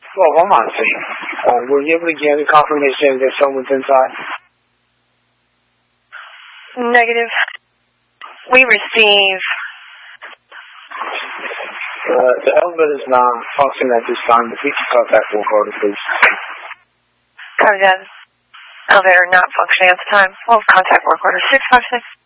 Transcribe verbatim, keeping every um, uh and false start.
Well, one more thing. Uh, were you able to get any confirmation that someone's inside? Negative. We receive. Uh, the elevator is not functioning at this time. If we can contact work order, please. Copy that. Elevator not functioning at the time. We'll contact work order six five six.